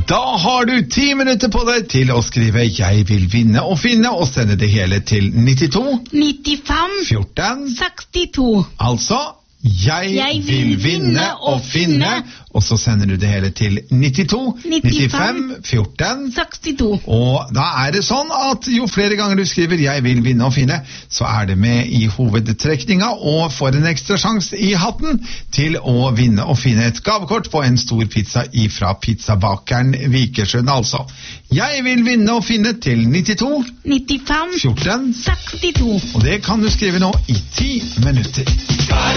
Da har du 10 minutter på deg til å skrive «Jeg vil vinne og finne» og sende det hele til 92 95 14. 62. Altså, jeg vil vinne og finne, og så sender du det hele til 92 95 14. 62. Og da er det sånn at jo flere ganger du skriver «Jeg vil vinne og finne», så er det med i hovedtrekninga og får en ekstra sjanse i hatten til å vinne og finne et gavekort på en stor pizza ifra pizzabakeren Vikersund, altså. Jeg vil vinne og finne til 92 95 14. 62. Og det kan du skrive nå i 10 minutter.